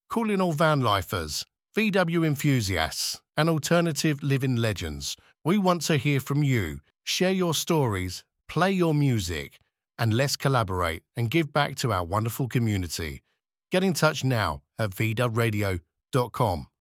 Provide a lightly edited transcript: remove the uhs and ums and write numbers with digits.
Calling all van lifers, VW enthusiasts, and alternative living legends. We want to hear from you. Share your stories, play your music, and let's collaborate and give back to our wonderful community. Get in touch now at vdubradio.com.